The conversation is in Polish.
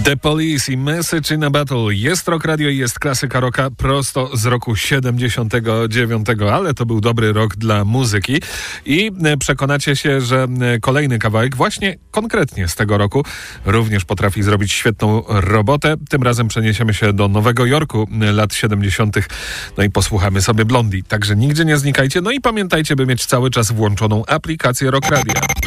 The Police i Message in a Battle. Jest Rock Radio i jest klasyka rocka prosto z roku 79, ale to był dobry rok dla muzyki i przekonacie się, że kolejny kawałek właśnie konkretnie z tego roku również potrafi zrobić świetną robotę. Tym razem przeniesiemy się do Nowego Jorku lat 70. No i posłuchamy sobie Blondie. Także nigdzie nie znikajcie. No i pamiętajcie, by mieć cały czas włączoną aplikację Rock Radia.